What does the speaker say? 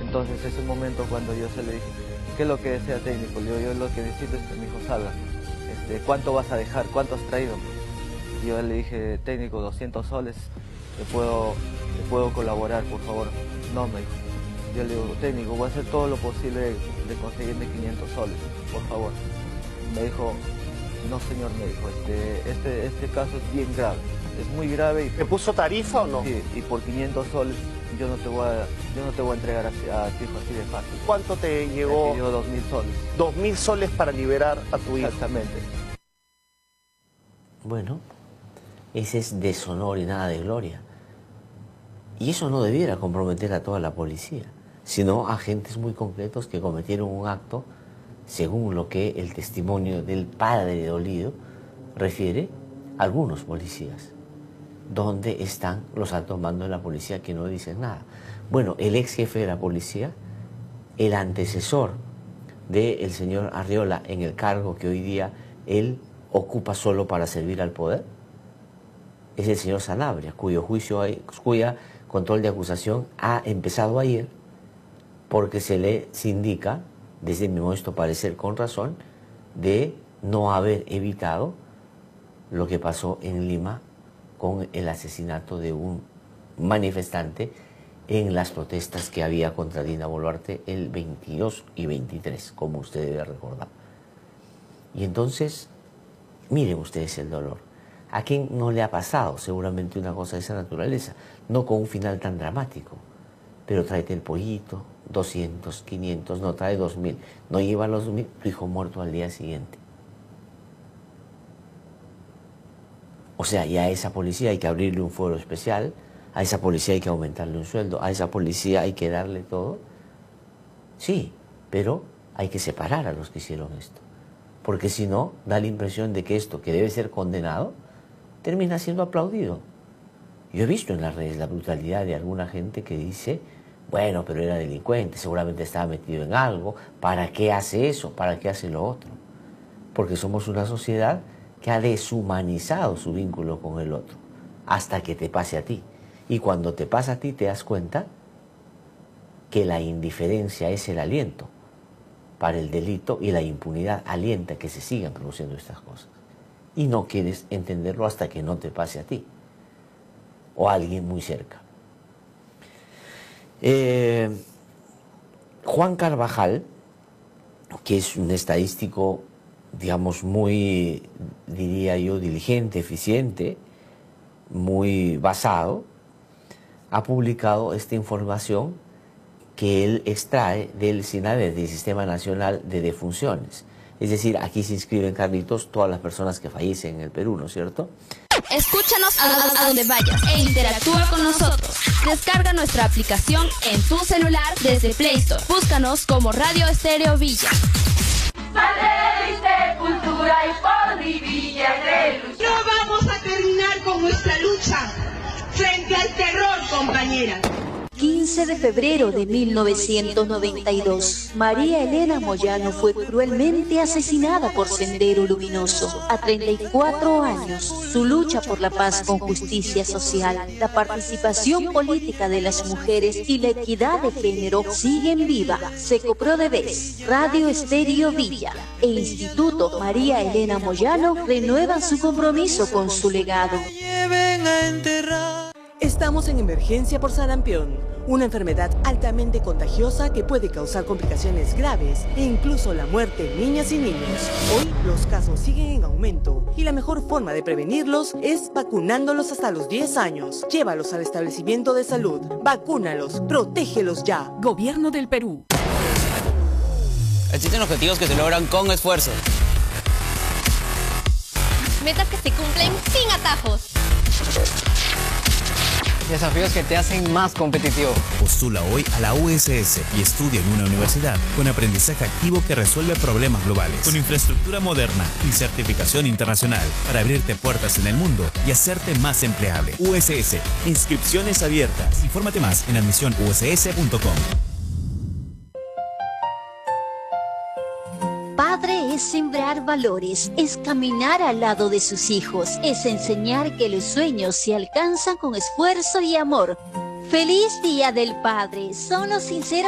Entonces ese momento cuando yo se le dije, ¿qué es lo que desea técnico? Yo lo que necesito es que mi hijo salga. ¿Cuánto vas a dejar? ¿Cuánto has traído? Y yo le dije, técnico, 200 soles, te puedo colaborar, por favor. No, me dijo. Yo le digo, técnico, voy a hacer todo lo posible de conseguirme 500 soles, por favor. Me dijo, no señor, me dijo, este caso es bien grave, es muy grave. ¿Te puso tarifa o no? Sí, y por 500 soles yo no te voy a entregar a tu hijo así de fácil. ¿Cuánto te llegó? Me pidió 2.000 soles. 2.000 soles para liberar a tu hijo. Exactamente. Bueno, ese es deshonor y nada de gloria. Y eso no debiera comprometer a toda la policía, sino a agentes muy concretos que cometieron un acto, según lo que el testimonio del padre dolido refiere, algunos policías. ¿Dónde están los altos mandos de la policía que no dicen nada? Bueno, el ex jefe de la policía, el antecesor del señor Arriola en el cargo que hoy día él ocupa solo para servir al poder, es el señor Sanabria, cuya control de acusación ha empezado ayer porque se le indica, desde mi modesto parecer con razón, de no haber evitado lo que pasó en Lima con el asesinato de un manifestante en las protestas que había contra Dina Boluarte el 22 y 23, como usted debe recordar. Y entonces, miren ustedes el dolor. ¿A quién no le ha pasado seguramente una cosa de esa naturaleza? No con un final tan dramático, pero tráete el pollito, 200, 500, no trae 2.000, no lleva los 2.000, tu hijo muerto al día siguiente. O sea, y a esa policía hay que abrirle un fuero especial, a esa policía hay que aumentarle un sueldo, a esa policía hay que darle todo. Sí, pero hay que separar a los que hicieron esto, porque si no, da la impresión de que esto, que debe ser condenado, termina siendo aplaudido. Yo he visto en las redes la brutalidad de alguna gente que dice, bueno, pero era delincuente, seguramente estaba metido en algo, ¿para qué hace eso? ¿Para qué hace lo otro? Porque somos una sociedad que ha deshumanizado su vínculo con el otro, hasta que te pase a ti. Y cuando te pasa a ti te das cuenta que la indiferencia es el aliento para el delito y la impunidad alienta que se sigan produciendo estas cosas. Y no quieres entenderlo hasta que no te pase a ti o a alguien muy cerca. Juan Carvajal, que es un estadístico, digamos, muy, diría yo, diligente, eficiente, muy basado, ha publicado esta información que él extrae del SINADEF, del Sistema Nacional de Defunciones. Es decir, aquí se inscriben, Carlitos, todas las personas que fallecen en el Perú, ¿no es cierto? Escúchanos a donde vayas e interactúa con nosotros. Descarga nuestra aplicación en tu celular desde Play Store. Búscanos como Radio Estéreo Villa. Sale cultura y por mi Villa de lucha. No vamos a terminar con nuestra lucha frente al terror, compañera. 15 de febrero de 1992, María Elena Moyano fue cruelmente asesinada por Sendero Luminoso. A 34 años, su lucha por la paz con justicia social, la participación política de las mujeres y la equidad de género siguen viva. Secopro de Vez, Radio Estéreo Villa e Instituto María Elena Moyano renuevan su compromiso con su legado. Estamos en emergencia por sarampión, una enfermedad altamente contagiosa que puede causar complicaciones graves e incluso la muerte en niñas y niños. Hoy los casos siguen en aumento y la mejor forma de prevenirlos es vacunándolos hasta los 10 años. Llévalos al establecimiento de salud, vacúnalos, protégelos ya. Gobierno del Perú. Existen objetivos que se logran con esfuerzo. Metas que se cumplen sin atajos. Desafíos que te hacen más competitivo. Postula hoy a la USS y estudia en una universidad con aprendizaje activo que resuelve problemas globales, con infraestructura moderna y certificación internacional para abrirte puertas en el mundo y hacerte más empleable. USS, inscripciones abiertas. Infórmate más en admisionuss.com. Padre es sembrar valores, es caminar al lado de sus hijos, es enseñar que los sueños se alcanzan con esfuerzo y amor. ¡Feliz Día del Padre! Son los sinceros